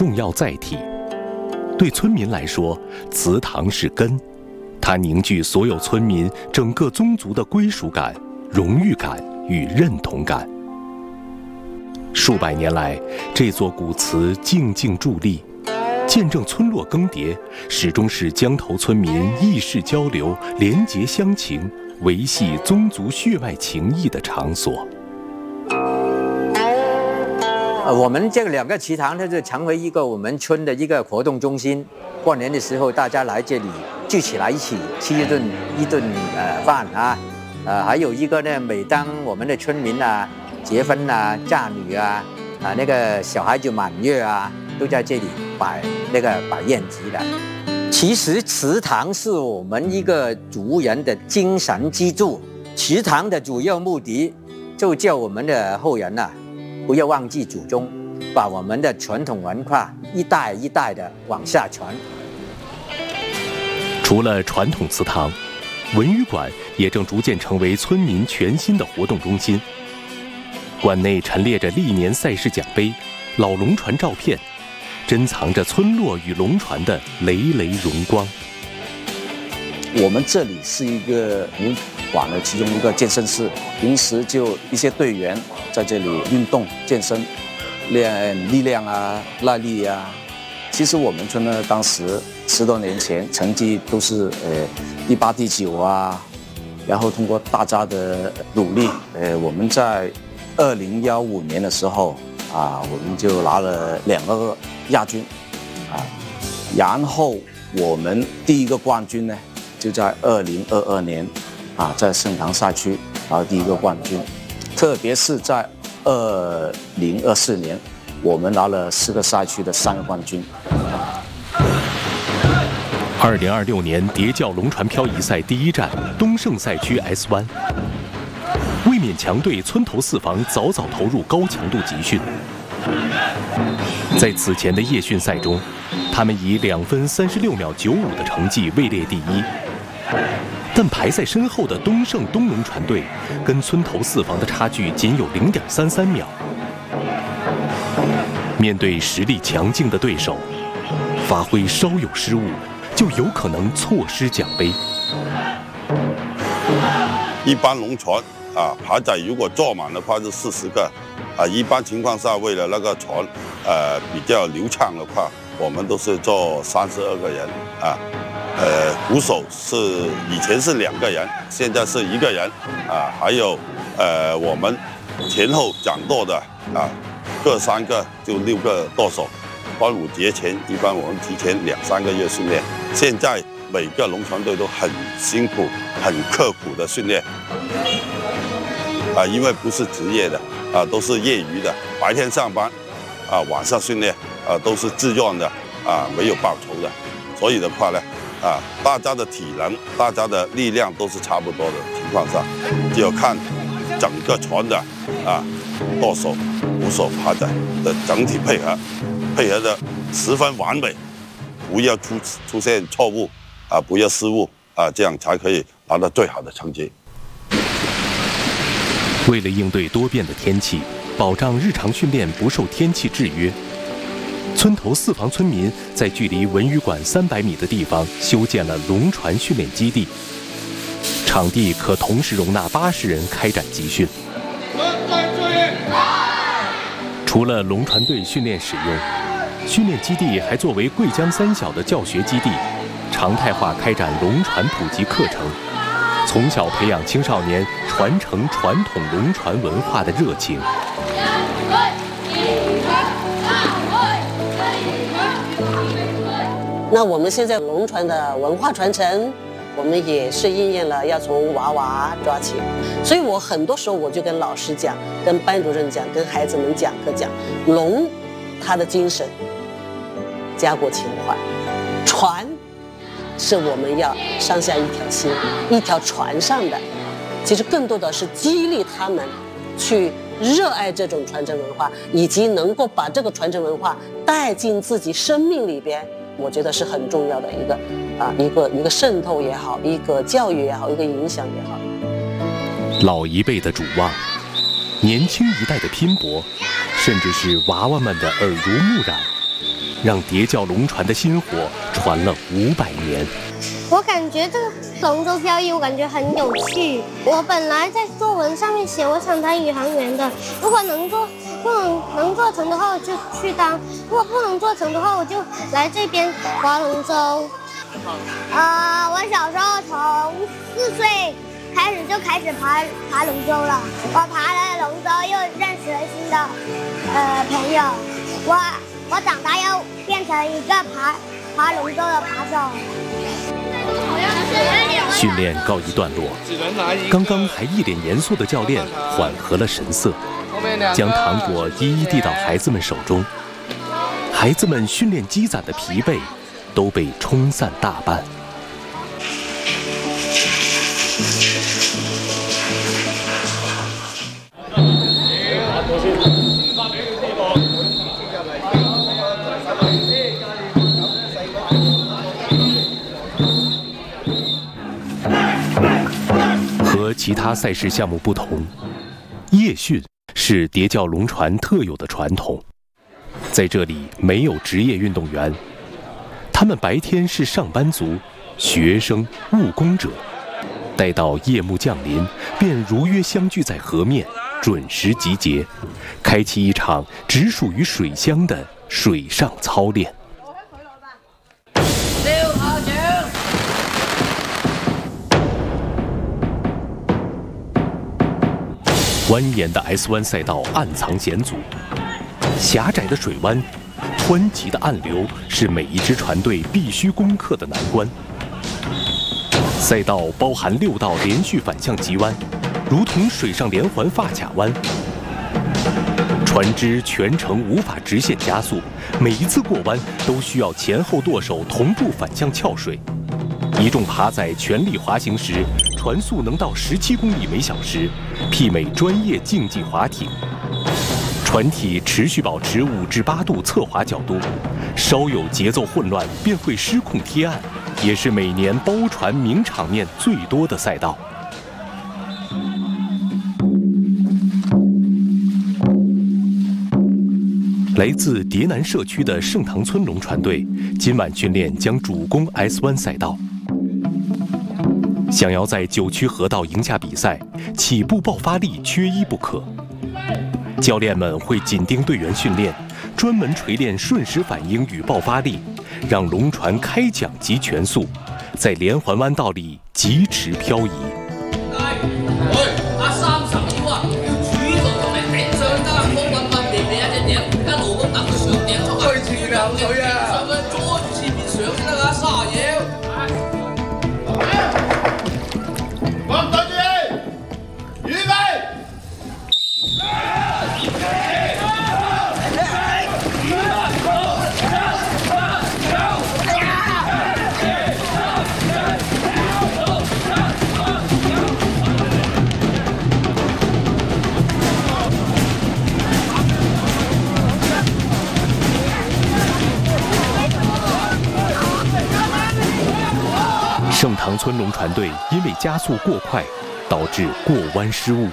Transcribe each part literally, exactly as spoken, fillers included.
重要载体。对村民来说，祠堂是根，它凝聚所有村民整个宗族的归属感、荣誉感与认同感。数百年来，这座古祠静静伫立，见证村落更迭，始终是江头村民意识交流、联结乡情、维系宗族血脉情谊的场所。 呃，我们这两个祠堂，它就成为一个我们村的一个活动中心。过年的时候，大家来这里聚起来一起吃一顿一顿呃饭啊，呃，还有一个呢，每当我们的村民啊结婚啊、嫁女啊、啊那个小孩子满月啊，都在这里摆那个摆宴席的。其实祠堂是我们一个族人的精神支柱，祠堂的主要目的就叫我们的后人啊，不要忘记祖宗，把我们的传统文化一代一代的往下传。 除了传统祠堂，文娱馆也正逐渐成为村民全新的活动中心。馆内陈列着历年赛事奖杯、老龙船照片，珍藏着村落与龙船的累累荣光。 我们这里是一个文娱馆的其中一个健身室，平时就一些队员在这里运动健身，练力量啊、耐力啊。其实我们村呢，当时十多年前成绩都是呃第八、第九啊，然后通过大家的努力，呃，我们在二零幺五年的时候啊，我们就拿了两个亚军啊，然后我们第一个冠军呢，就在二零二二年啊，在盛唐赛区拿了第一个冠军，特别是在二零二四年，我们拿了四个赛区的三个冠军。 二零二六年叠教龙船漂移赛第一站东胜赛区 S 湾，卫冕强队村头四房早早投入高强度集训。在此前的夜训赛中，他们以两分三十六秒九五的成绩位列第一。但排在身后的东胜东龙船队跟村头四房的差距仅有零点三三秒。面对实力强劲的对手，发挥稍有失误，就有可能错失奖杯。 一般龙船啊，排载如果坐满的话是四十个，啊，一般情况下为了那个船呃比较流畅的话，我们都是坐三十二个人啊。呃，鼓手是以前是两个人，现在是一个人啊，还有呃我们前后掌舵的啊，各三个就六个舵手。端午节前一般我们提前两三个月训练，现在每个龙船队都很辛苦、很刻苦的训练啊，因为不是职业的啊，都是业余的，白天上班啊，晚上训练啊，都是自愿的啊，没有报酬的，所以的话呢。啊，大家的体能、大家的力量都是差不多的情况下，就要看整个船的啊舵手、鼓手、排载的整体配合，配合的十分完美，不要出出现错误啊，不要失误啊，这样才可以拿到最好的成绩。 为了应对多变的天气，保障日常训练不受天气制约。村头四房村民在距离文娱馆三百米的地方修建了龙船训练基地，场地可同时容纳八十人开展集训。除了龙船队训练使用，训练基地还作为贵江三小的教学基地，常态化开展龙船普及课程，从小培养青少年传承传统龙船文化的热情。 那我们现在龙船的文化传承，我们也是应验了要从娃娃抓起，所以我很多时候我就跟老师讲，跟班主任讲，跟孩子们讲课讲，龙它的精神家国情怀，船是我们要上下一条心，一条船上的，其实更多的是激励他们去热爱这种传承文化，以及能够把这个传承文化带进自己生命里边，我觉得是很重要的一个啊，一个一个渗透也好，一个教育也好，一个影响也好。 老一辈的主望，年轻一代的拼搏，甚至是娃娃们的耳濡目染， 让叠教龙船的薪火传了五百年。 我感觉这个龙舟漂移，我感觉很有趣。我本来在作文上面写我想当宇航员的，如果能做不能能做成的话，我就去当；如果不能做成的话，我就来这边划龙舟。呃，我小时候从四岁开始就开始爬爬龙舟了，我爬了龙舟又认识了新的呃朋友，我我长大又变成一个爬爬龙舟的扒手。 训练告一段落，刚刚还一脸严肃的教练缓和了神色，将糖果一一递到孩子们手中。孩子们训练积攒的疲惫都被冲散大半。和其他赛事项目不同，夜训是叠教龙船特有的传统。在这里没有职业运动员，他们白天是上班族、学生、务工者，待到夜幕降临，便如约相聚在河面，准时集结，开启一场只属于水乡的水上操练。蜿蜒的 S 湾赛道暗藏险阻，狭窄的水湾，湍急的暗流是每一支船队必须攻克的难关。赛道包含六道连续反向急弯，如同水上连环发卡弯。船只全程无法直线加速，每一次过弯都需要前后舵手同步反向翘水。一众爬载全力滑行时，船速能到十七公里每小时，媲美专业竞技滑艇。船体持续保持五至八度侧滑角度，稍有节奏混乱便会失控贴岸，也是每年包船名场面最多的赛道。来自蝶南社区的盛塘村龙船队，今晚训练将主攻 S 湾赛道。想要在九曲河道赢下比赛，起步爆发力缺一不可。教练们会紧盯队员训练，专门锤炼瞬时反应与爆发力，让龙船开桨即全速，在连环弯道里疾驰漂移。盛塘村龙船队因为加速过快，导致过弯失误。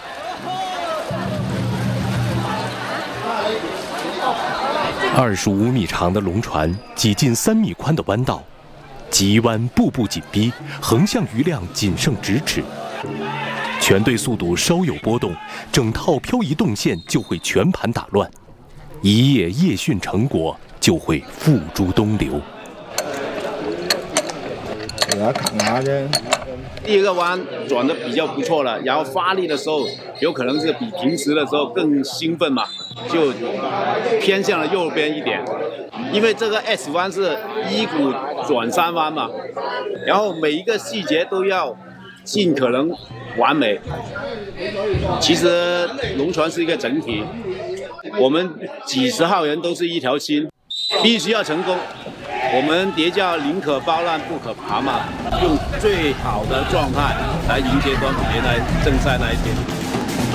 二十五米长的龙船挤进三米宽的弯道，急弯步步紧逼，横向余量仅剩咫尺。全队速度稍有波动，整套漂移动线就会全盘打乱，一夜夜训成果就会付诸东流。 第一个弯转的比较不错了，然后发力的时候有可能是比平时的时候更兴奋嘛，就偏向了右边一点。因为这个 S 弯是一股转三弯嘛，然后每一个细节都要尽可能完美。其实龙船是一个整体，我们几十号人都是一条心，必须要成功。我们叠教宁可包烂不可爬嘛，用最好的状态来迎接端午节那正赛那一天。